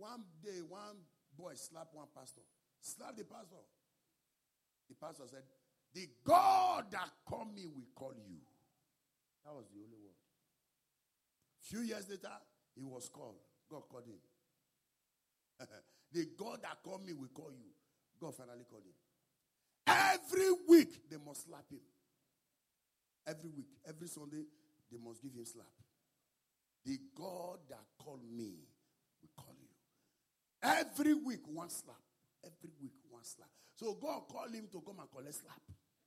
one day, one boy slapped one pastor. Slapped the pastor. The pastor said, the God that called me will call you. That was the only word. Few years later, he was called. God called him. The God that called me will call you. God finally called him. Every week, they must slap him. Every week, every Sunday, they must give him slap. The God that called me will call you. Every week, one slap. Every week, one slap. So God called him to come and collect slap.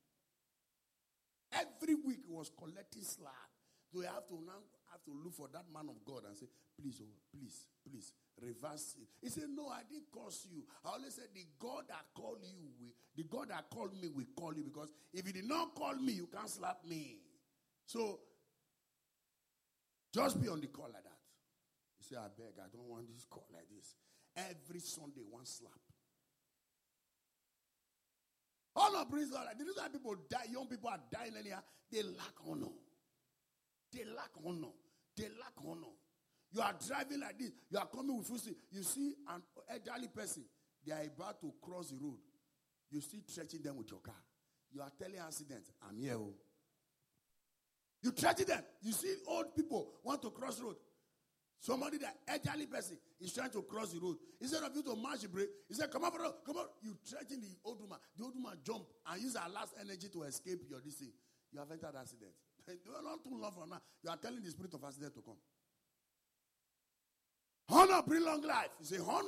Every week, he was collecting slap. So you have to look for that man of God and say, please, reverse it. He said, no, I didn't curse you. I always said, the God that called me will call you, because if he did not call me, you can't slap me. So, just be on the call like that. You say, I beg, I don't want this call like this. Every Sunday, one slap. Honor brings God. The reason people die, young people are dying anyhow, they lack honor. They lack honor. They lack honor. You are driving like this. You are coming with food. You see an elderly person. They are about to cross the road. You still stretching them with your car. You are telling accidents, I'm here. Oh. You threaten them. You see old people want to cross the road. Somebody, that elderly person, is trying to cross the road. Instead of you to march the brake, he said, come on, bro, come on. You threaten the old woman. The old woman jump and use her last energy to escape your distance. You have entered accident. Not too long from now. You are telling the spirit of accident to come. Honor bring long life. You say, honor.